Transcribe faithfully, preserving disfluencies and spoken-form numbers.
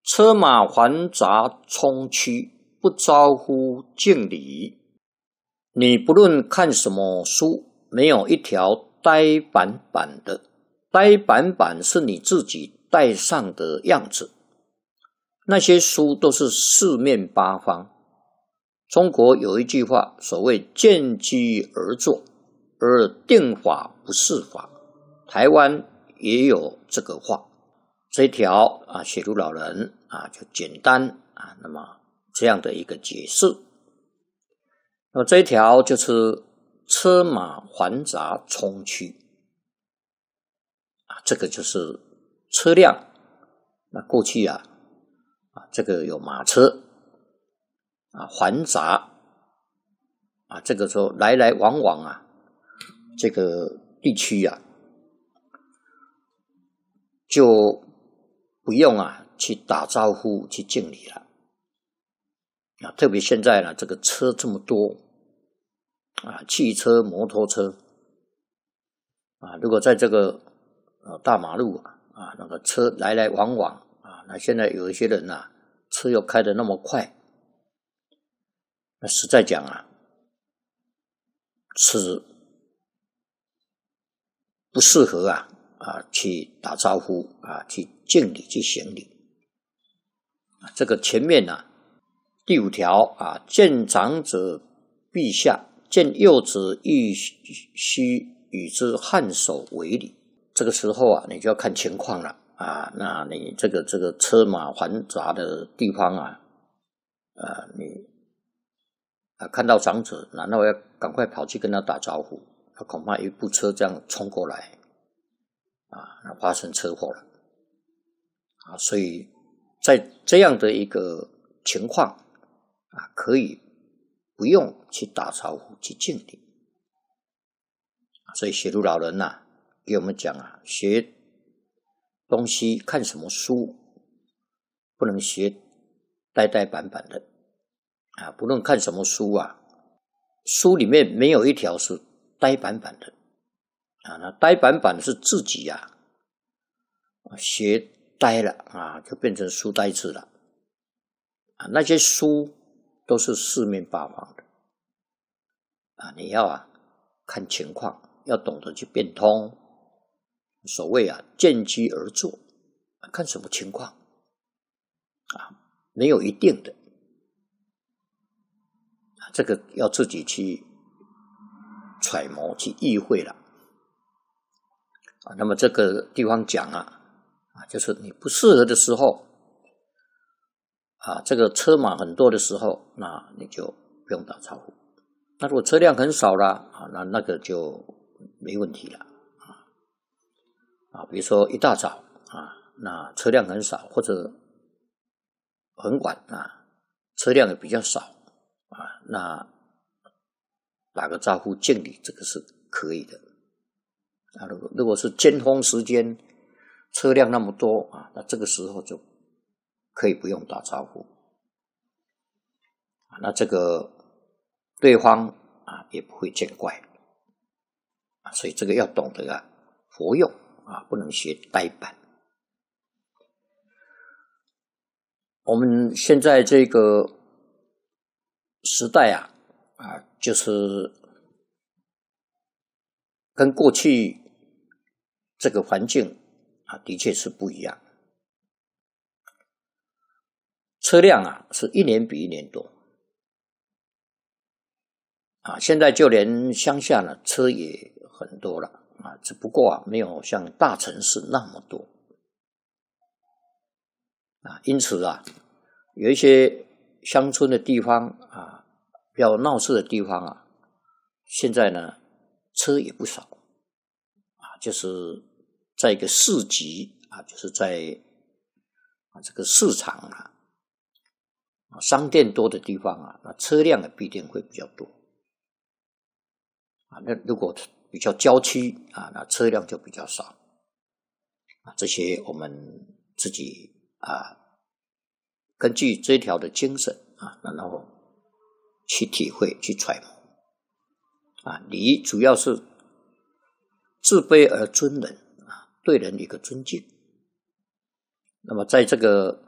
车马繁杂冲驱，不招呼敬礼。你不论看什么书，没有一条呆板板的。呆板板是你自己戴上的样子。那些书都是四面八方。中国有一句话，所谓见机而作，而定法不是法。台湾也有这个话。这一条啊，写入老人啊，就简单啊，那么这样的一个解释。那么这一条就是车马繁杂冲驱啊，这个就是车辆。那过去啊，啊这个有马车啊，繁杂啊，这个时候来来往往啊，这个地区啊，就不用啊去打招呼去敬礼了啊，特别现在呢，这个车这么多啊，汽车、摩托车啊，如果在这个呃大马路啊啊那个车来来往往啊，那现在有一些人啊，车又开得那么快，那实在讲啊，是不适合啊啊去打招呼啊，去敬礼去行礼。这个前面呢、啊，第五条啊，见长者陛下，见幼子亦须与之颔首为礼。这个时候啊，你就要看情况了啊。那你这个这个车马繁杂的地方啊，啊你啊看到长者，然后要赶快跑去跟他打招呼，他恐怕一部车这样冲过来啊，那发生车祸了啊。所以在这样的一个情况啊，可以不用去打招呼去敬礼。所以写入老人呐、啊，给我们讲啊，学东西看什么书，不能学呆呆板板的啊，不论看什么书啊，书里面没有一条是呆板板的啊，那呆板板是自己呀、啊，学呆了啊，就变成书呆子了啊。那些书都是四面八方的啊，你要啊看情况，要懂得去变通。所谓啊，见机而作，看什么情况啊，没有一定的，这个要自己去揣摩去意会了啊。那么这个地方讲啊，啊，就是你不适合的时候啊，这个车马很多的时候，那你就不用打招呼。那如果车辆很少了啊，那那个就没问题了啊。啊，比如说一大早啊，那车辆很少，或者很晚啊，车辆也比较少啊，那打个招呼敬礼，这个是可以的。啊，如果如果是尖峰时间，车辆那么多啊，那这个时候就可以不用打招呼。啊，那这个对方啊也不会见怪啊，所以这个要懂得啊活用啊，不能学呆板。我们现在这个时代啊啊，就是跟过去这个环境啊，的确是不一样。车辆啊，是一年比一年多啊，现在就连乡下呢，车也很多了啊，只不过啊，没有像大城市那么多啊，因此啊，有一些乡村的地方啊，比较闹市的地方啊，现在呢，车也不少啊，就是在一个市集啊，就是在啊这个市场啊，商店多的地方啊，那车辆也必定会比较多啊。那如果比较郊区啊，那车辆就比较少啊。这些我们自己啊，根据这一条的精神啊，然后去体会、去揣摩啊。礼主要是自卑而尊人啊，对人一个尊敬。那么在这个